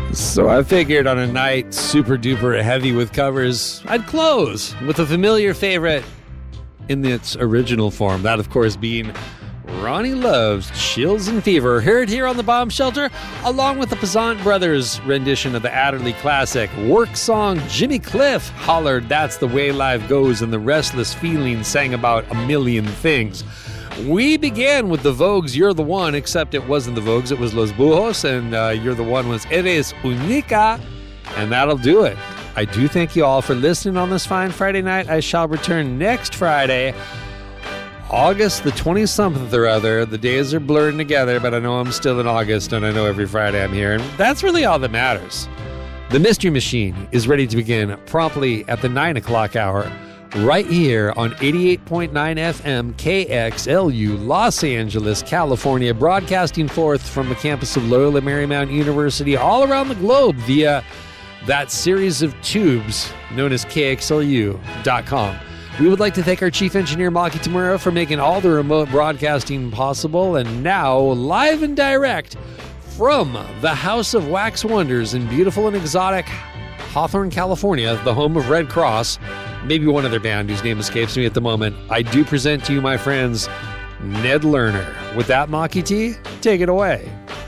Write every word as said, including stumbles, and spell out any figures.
So I figured on a night super duper heavy with covers, I'd close with a familiar favorite in its original form. That, of course, being Ronnie Love's Chills and Fever, heard here on the Bomb Shelter, along with the Pazant Brothers rendition of the Adderley classic work song. Jimmy Cliff hollered, "That's the way life goes," and the Restless Feeling sang about a million things. We began with the Vogues' You're the One, except it wasn't the Vogues, it was Los Bujos, and uh, You're the One was Eres Única, and that'll do it. I do thank you all for listening on this fine Friday night. I shall return next Friday, August the twenty-something or other. The days are blurring together, but I know I'm still in August, and I know every Friday I'm here, and that's really all that matters. The Mystery Machine is ready to begin promptly at the nine o'clock hour, right here on eighty-eight point nine F M K X L U, Los Angeles, California, broadcasting forth from the campus of Loyola Marymount University all around the globe via that series of tubes known as K X L U dot com. We would like to thank our chief engineer, Maki Tamura, for making all the remote broadcasting possible. And now, live and direct from the House of Wax Wonders in beautiful and exotic Hawthorne, California, the home of Red Cross, maybe one other band whose name escapes me at the moment, I do present to you, my friends, Ned Lerner. With that, Maki T, take it away.